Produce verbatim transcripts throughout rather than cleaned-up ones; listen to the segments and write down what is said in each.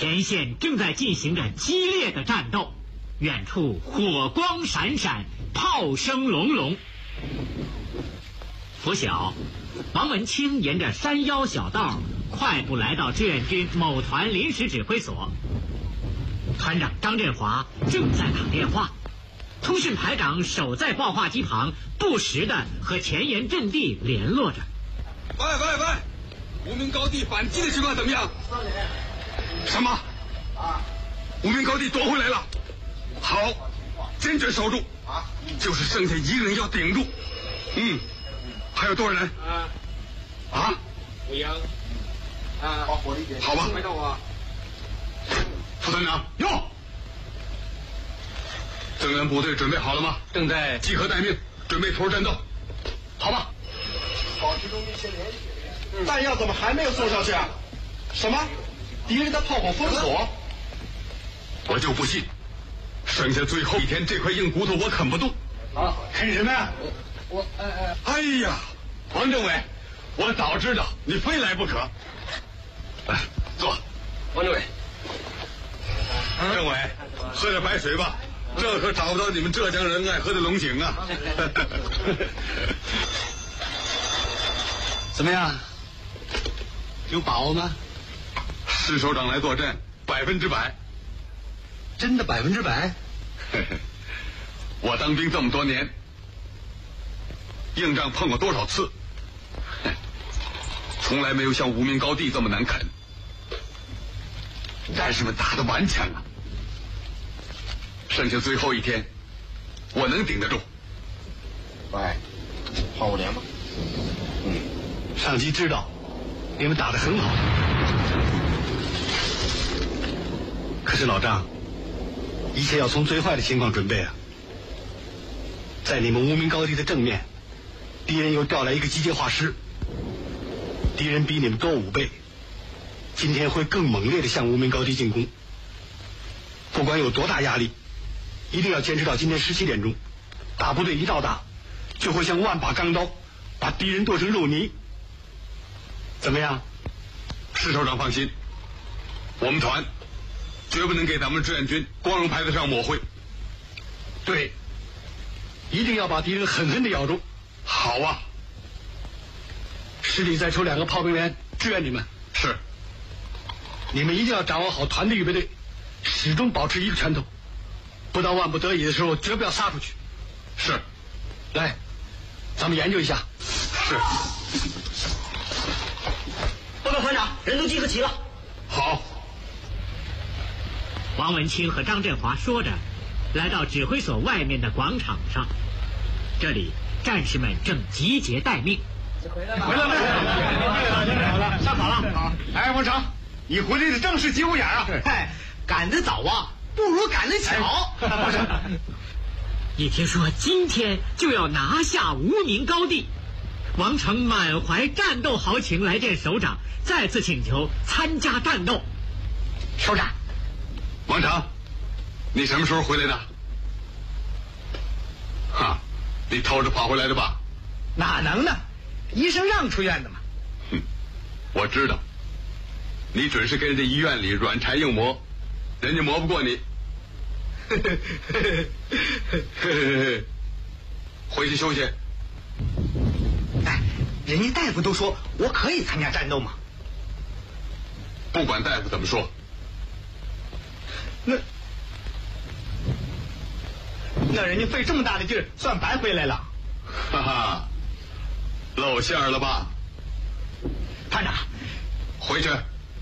前线正在进行着激烈的战斗，远处火光闪闪，炮声隆隆。拂晓，王文清沿着山腰小道快步来到志愿军某团临时指挥所。团长张振华正在打电话，通讯排长守在报话机旁，不时地和前沿阵地联络着。 喂喂喂，无名高地反击的情况怎么样？什么？啊，无名高地夺回来了。好，坚决守住。啊，就是剩下一个人要顶住。嗯，还有多少人？啊，啊，五营。啊，好吧。副团长，哟，增援部队准备好了吗？ 正在集合待命，准备投入战斗。好吧。 保持中间先联系。弹药怎么还没有送上去啊？什么？敌人的炮口封锁？ 我就不信，剩下最后一天这块硬骨头我啃不动。 啊，啃什么呀？我我哎哎。 哎呀，王政委，我早知道你非来不可。来，坐。 王政委。 政委，喝点白水吧，这可找不到你们浙江人爱喝的龙井啊。 怎么样？有把握吗？ 师首长来坐镇，百分之百。 真的百分之百？ 我当兵这么多年，硬仗碰过多少次，从来没有像无名高地这么难啃。战士们打得顽强了，剩下最后一天，我能顶得住。 喂，换我连吧。 嗯，上级知道你们打得很好，可是老张，一切要从最坏的情况准备啊。在你们无名高地的正面，敌人又调来一个机械化师，敌人比你们多五倍。今天会更猛烈地向无名高地进攻，不管有多大压力，一定要坚持到今天十七点钟。大部队一到达，就会像万把钢刀，把敌人剁成肉泥。怎么样？ 师首长放心，我们团绝不能给咱们志愿军光荣牌子上抹灰。 对，一定要把敌人狠狠地咬住。 好啊， 师里再抽两个炮兵连支援你们。 是。 你们一定要掌握好团队预备队，始终保持一个拳头，不到万不得已的时候绝不要撒出去。 是。 来，咱们研究一下。 是。 报告团长，人都集合齐了。 好。 王文清和张振华说着，来到指挥所外面的广场上，这里战士们正集结待命。 回来了，回来了，好了，上好了。好，哎，王成。你回来的正是节骨眼啊！ 嗨，赶得早啊，不如赶得巧。 一听说今天就要拿下无名高地，王成满怀战斗豪情来见首长，再次请求参加战斗。 首长， 王成，你什么时候回来的？哈，你偷着跑回来的吧？ 哪能呢？医生让出院的嘛。 哼，我知道。你准是跟人家医院里软柴硬磨，人家磨不过你。回去休息。 哎，人家大夫都说我可以参加战斗嘛。 不管大夫怎么说， 那那人家费这么大的劲儿，算白回来了。 哈哈，露馅了吧？ 团长， 回去。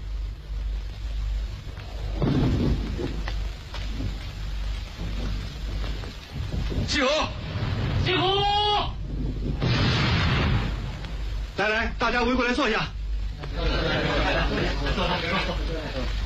集合！ 集合！ 来来，大家围过来坐下。 坐坐坐坐。